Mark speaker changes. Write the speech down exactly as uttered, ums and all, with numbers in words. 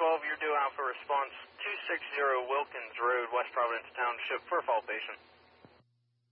Speaker 1: twelve, you're due out for response two sixty Wilkins Road, West Providence Township, for a fall patient.